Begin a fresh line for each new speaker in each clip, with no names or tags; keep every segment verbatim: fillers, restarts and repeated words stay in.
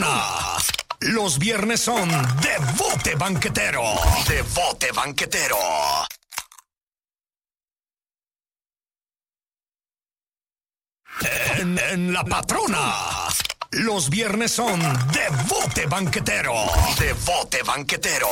patrona. Los viernes son de bote banquetero. De bote banquetero. En, en La Patrona. Los viernes son de bote banquetero. De bote banquetero.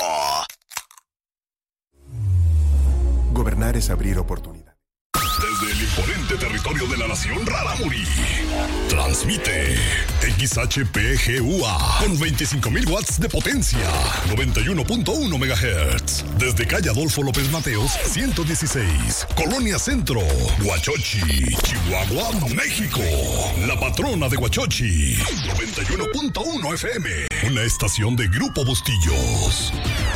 Gobernar es abrir oportunidades.
Desde el imponente territorio de la nación Rarámuri, transmite X H P G U A con veinticinco mil watts de potencia, noventa y uno punto uno megahertz. Desde calle Adolfo López Mateos, ciento dieciséis, Colonia Centro, Huachochi, Chihuahua, México. La Patrona de Huachochi, noventa y uno punto uno F M, una estación de Grupo Bustillos.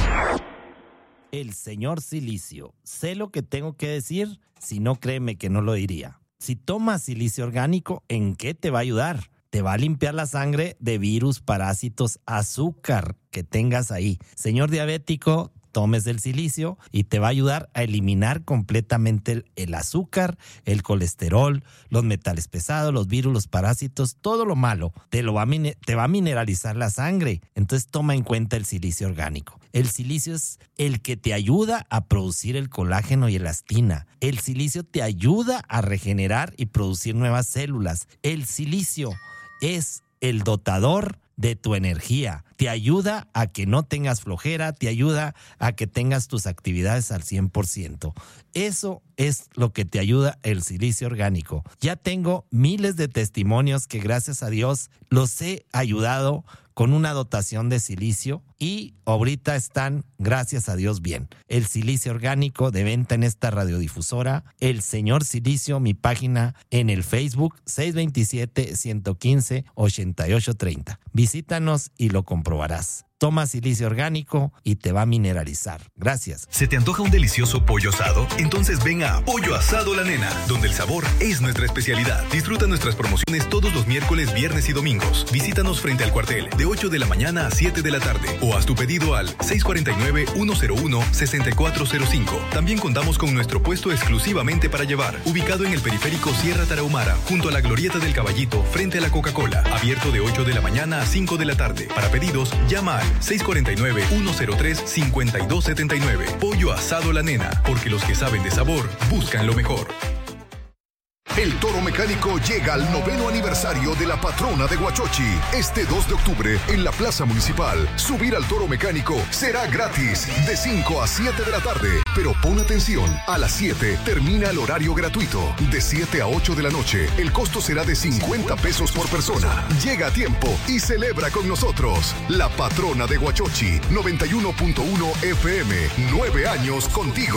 El señor Silicio. Sé lo que tengo que decir, si no créeme que no lo diría. Si tomas silicio orgánico, ¿en qué te va a ayudar? Te va a limpiar la sangre de virus, parásitos, azúcar que tengas ahí. Señor diabético, tomes el silicio y te va a ayudar a eliminar completamente el, el azúcar, el colesterol, los metales pesados, los virus, los parásitos, todo lo malo. Te, lo va a, te va a mineralizar la sangre. Entonces toma en cuenta el silicio orgánico. El silicio es el que te ayuda a producir el colágeno y elastina. El silicio te ayuda a regenerar y producir nuevas células. El silicio es el dotador de tu energía. Te ayuda a que no tengas flojera, te ayuda a que tengas tus actividades al cien por ciento. Eso es lo que te ayuda el silicio orgánico. Ya tengo miles de testimonios que gracias a Dios los he ayudado con una dotación de silicio y ahorita están, gracias a Dios, bien. El silicio orgánico de venta en esta radiodifusora, el señor Silicio, mi página en el Facebook, seis dos siete, uno uno cinco, ocho ocho tres cero. Visítanos y lo comprobarás. Toma silicio orgánico y te va a mineralizar. Gracias.
¿Se te antoja un delicioso pollo asado? Entonces ven a Pollo Asado La Nena, donde el sabor es nuestra especialidad. Disfruta nuestras promociones todos los miércoles, viernes y domingos. Visítanos frente al cuartel de ocho de la mañana a siete de la tarde o haz tu pedido al seis cuatro nueve, uno cero uno, seis cuatro cero cinco. También contamos con nuestro puesto exclusivamente para llevar, ubicado en el periférico Sierra Tarahumara, junto a la Glorieta del Caballito, frente a la Coca-Cola. Abierto de ocho de la mañana a cinco de la tarde. Para pedidos, llama al seis cuatro nueve, uno cero tres, cinco dos siete nueve. Pollo Asado La Nena, porque los que saben de sabor buscan lo mejor.
El Toro Mecánico llega al noveno aniversario de la Patrona de Huachochi. Este dos de octubre, en la Plaza Municipal, subir al Toro Mecánico será gratis de cinco a siete de la tarde. Pero pon atención, a las siete termina el horario gratuito. De siete a ocho de la noche, el costo será de cincuenta pesos por persona. Llega a tiempo y celebra con nosotros. La Patrona de Huachochi, noventa y uno punto uno F M. Nueve años contigo.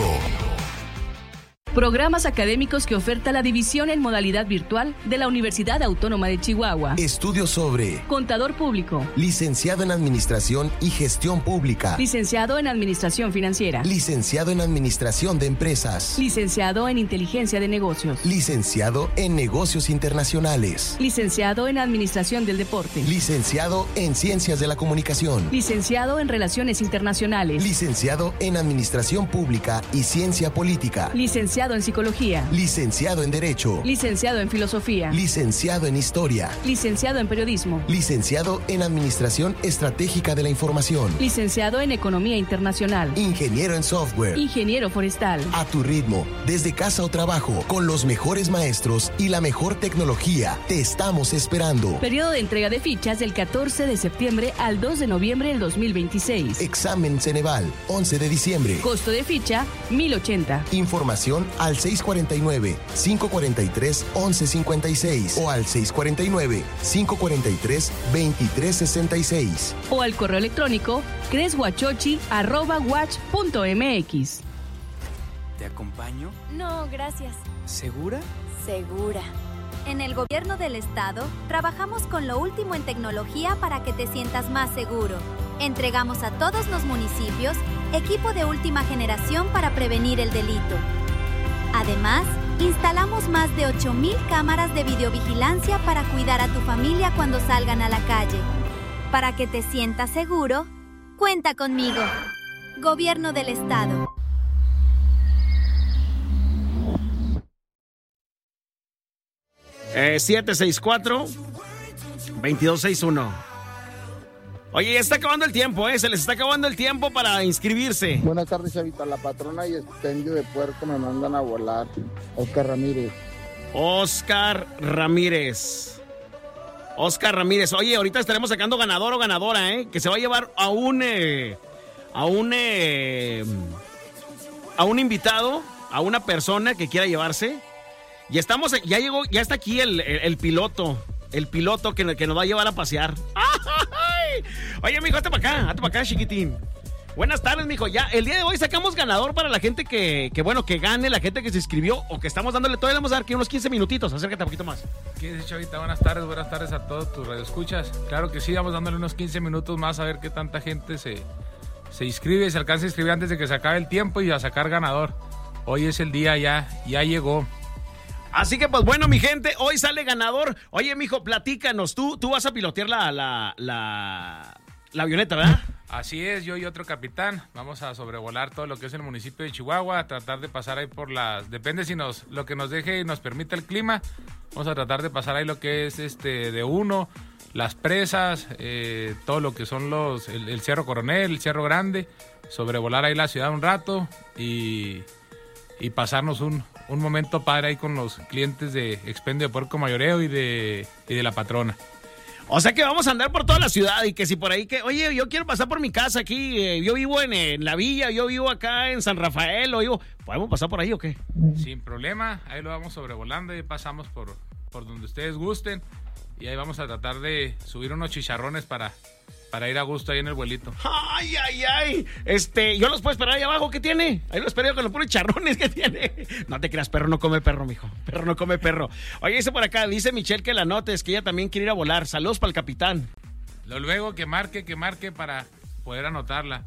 Programas académicos que oferta la división en modalidad virtual de la Universidad Autónoma de Chihuahua.
Estudios sobre
Contador Público,
Licenciado en Administración y Gestión Pública,
Licenciado en Administración Financiera,
Licenciado en Administración de Empresas,
Licenciado en Inteligencia de Negocios,
Licenciado en Negocios Internacionales,
Licenciado en Administración del Deporte,
Licenciado en Ciencias de la Comunicación,
Licenciado en Relaciones Internacionales,
Licenciado en Administración Pública y Ciencia Política,
Licenciado en Psicología,
Licenciado en Derecho,
Licenciado en Filosofía,
Licenciado en Historia,
Licenciado en Periodismo,
Licenciado en Administración Estratégica de la Información,
Licenciado en Economía Internacional,
Ingeniero en Software,
Ingeniero Forestal.
A tu ritmo, desde casa o trabajo, con los mejores maestros y la mejor tecnología. Te estamos esperando.
Periodo de entrega de fichas del catorce de septiembre al dos de noviembre del dos mil veintiséis.
Examen Ceneval, once de diciembre.
Costo de ficha, mil ochenta.
Información al seis cuatro nueve, cinco cuatro tres, once cincuenta y seis o al seis cuatro nueve, cinco cuatro tres, veintitrés sesenta y seis.
O al correo electrónico creshuachochi arroba watch punto mx.
¿Te acompaño?
No, gracias.
¿Segura?
Segura. En el gobierno del estado, trabajamos con lo último en tecnología para que te sientas más seguro. Entregamos a todos los municipios equipo de última generación para prevenir el delito. Además, instalamos más de ocho mil cámaras de videovigilancia para cuidar a tu familia cuando salgan a la calle. Para que te sientas seguro, cuenta conmigo. Gobierno del Estado.
Eh, siete seis cuatro, dos dos seis uno. Oye, ya está acabando el tiempo, ¿eh? Se les está acabando el tiempo para inscribirse.
Buenas tardes, Chavita. La patrona y expendio de puerco me mandan a volar. Oscar Ramírez.
Oscar Ramírez. Oscar Ramírez. Oye, ahorita estaremos sacando ganador o ganadora, ¿eh? Que se va a llevar a un... Eh, a un... Eh, a un invitado, a una persona que quiera llevarse. Y estamos... Ya llegó, ya está aquí el, el, el piloto. El piloto que, que nos va a llevar a pasear. ¡Ay! Oye, mijo, hazte para acá, hazte para acá, chiquitín. Buenas tardes, mijo. Ya, el día de hoy sacamos ganador para la gente que, que, bueno, que gane, la gente que se inscribió o que estamos dándole. Todavía le vamos a dar aquí unos quince minutitos. Acércate un poquito más.
¿Qué dices, Chavita? Buenas tardes, buenas tardes a todos tus radioescuchas. Claro que sí, vamos dándole unos quince minutos más a ver qué tanta gente se, se inscribe, se alcanza a inscribir antes de que se acabe el tiempo y a sacar ganador. Hoy es el día, ya, ya llegó.
Así que, pues bueno, mi gente, hoy sale ganador. Oye, mijo, platícanos. Tú, tú vas a pilotear la, la, la, la avioneta, ¿verdad?
Así es, yo y otro capitán. Vamos a sobrevolar todo lo que es el municipio de Chihuahua, a tratar de pasar ahí por las... Depende si nos lo que nos deje y nos permite el clima. Vamos a tratar de pasar ahí lo que es este de uno, las presas, eh, todo lo que son los... El, el Cerro Coronel, el Cerro Grande. Sobrevolar ahí la ciudad un rato y, y pasarnos un... un momento padre ahí con los clientes de Expendio de Puerco Mayoreo y de, y de la patrona.
O sea que vamos a andar por toda la ciudad y que si por ahí que, oye, yo quiero pasar por mi casa aquí, eh, yo vivo en, en la villa, yo vivo acá en San Rafael, o vivo, ¿podemos pasar por ahí o qué?
Sin problema, ahí lo vamos sobrevolando y pasamos por, por donde ustedes gusten y ahí vamos a tratar de subir unos chicharrones para... para ir a gusto ahí en el vuelito.
Ay, ay, ay. Este, yo los puedo esperar ahí abajo, ¿qué tiene? Ahí lo espero yo con los puros charrones que tiene. No te creas, perro no come perro, mijo. Perro no come perro. Oye, dice por acá, dice Michelle que la notes, que ella también quiere ir a volar. Saludos para el capitán.
Lo luego que marque, que marque para poder anotarla.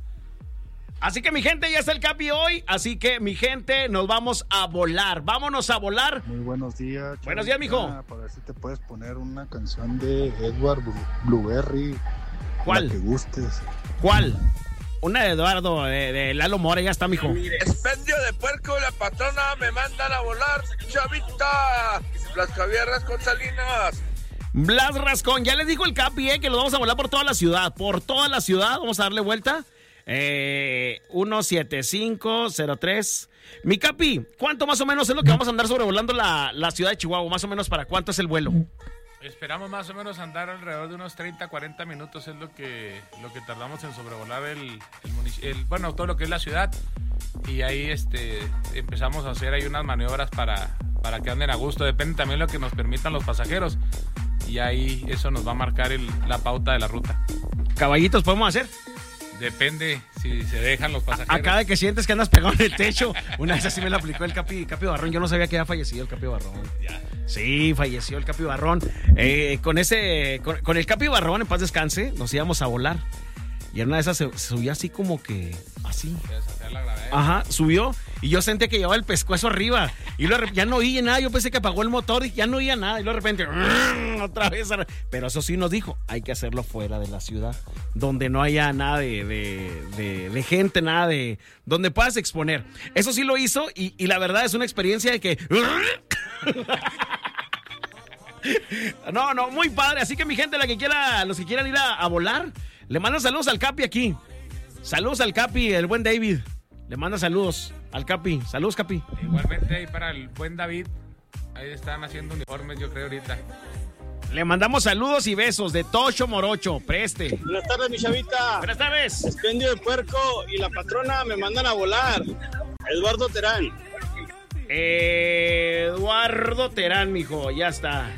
Así que mi gente, ya está el Capi hoy. Así que mi gente, nos vamos a volar. Vámonos a volar.
Muy buenos días. Chavita.
Buenos días, mijo.
Para ver si te puedes poner una canción de Edward Blueberry.
¿Cuál?
La que gustes.
¿Cuál? Una de Eduardo, de, de Lalo Mora, ya está, mijo.
Expendio de puerco y la patrona me mandan a volar, Chavita. Las Javierras con Salinas.
Blas Rascón, ya les dijo el Capi, eh, que lo vamos a volar por toda la ciudad. Por toda la ciudad, vamos a darle vuelta. Eh, uno siete cinco cero tres. Mi Capi, ¿cuánto más o menos es lo que vamos a andar sobrevolando la, la ciudad de Chihuahua? Más o menos, ¿para cuánto es el vuelo?
Esperamos más o menos andar alrededor de unos treinta, cuarenta minutos, es lo que lo que tardamos en sobrevolar el, el, el bueno, todo lo que es la ciudad. Y ahí este empezamos a hacer ahí unas maniobras para, para que anden a gusto. Depende también de lo que nos permitan los pasajeros. Y ahí eso nos va a marcar el, la pauta de la ruta.
¿Caballitos podemos hacer?
Depende si se dejan los pasajeros.
A, a cada que sientes que andas pegado en el techo. Una vez así me lo aplicó el Capi, Capi Barrón. Yo no sabía que había fallecido el Capi Barrón.
Ya.
Sí, falleció el Capi Barrón. Eh, con ese, con, con el Capi Barrón, en paz descanse, nos íbamos a volar. Y en una de esas se, se subió así como que, así. Ajá, subió y yo sentí que llevaba el pescuezo arriba. Y luego ya no oía nada, yo pensé que apagó el motor y ya no oía nada. Y luego de repente, otra vez. Pero eso sí nos dijo, hay que hacerlo fuera de la ciudad. Donde no haya nada de, de, de, de gente, nada de... Donde puedas exponer. Eso sí lo hizo y, y la verdad es una experiencia de que... No, no, muy padre. Así que mi gente, la que quiera, los que quieran ir a, a volar, le mandan saludos al Capi aquí. Saludos al Capi, el buen David. Le manda saludos al Capi. Saludos, Capi.
Igualmente ahí para el buen David. Ahí están haciendo uniformes, yo creo, ahorita.
Le mandamos saludos y besos de Tocho Morocho. Preste.
Buenas tardes, mi Chavita.
Buenas tardes.
Expendio de puerco y la patrona me mandan a volar. Eduardo Terán.
Eduardo Terán, mijo. Ya está.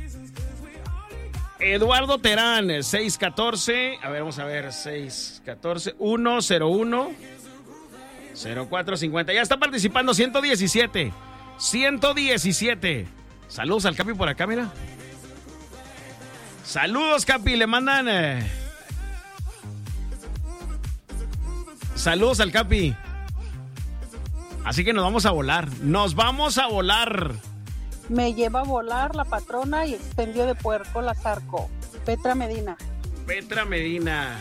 Eduardo Terán, seis catorce. A ver, vamos a ver. seis catorce uno cero uno cero cuatro cincuenta. Ya está participando. ciento diecisiete. ciento diecisiete. Saludos al Capi por acá, mira. Saludos, Capi. Le mandan. Eh... Saludos al Capi. Así que nos vamos a volar. Nos vamos a volar.
Me lleva a volar la patrona y expendio de puerco la Zarco. Petra Medina.
Petra Medina.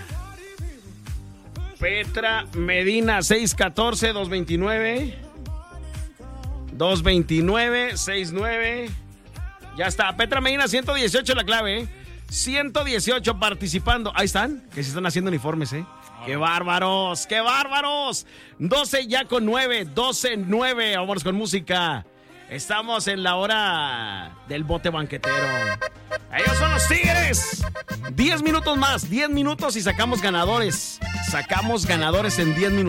Petra Medina, seis catorce dos veintinueve. dos veintinueve sesenta y nueve. Ya está. Petra Medina, ciento dieciocho la clave, ¿eh? ciento dieciocho participando. Ahí están, que se están haciendo uniformes, ¿eh? ¡Qué bárbaros! ¡Qué bárbaros! doce ya con nueve, doce nueve. Vamos con música. Estamos en la hora del bote banquetero. Ellos son los Tigres. diez minutos más, diez minutos y sacamos ganadores. Sacamos ganadores en diez minutos.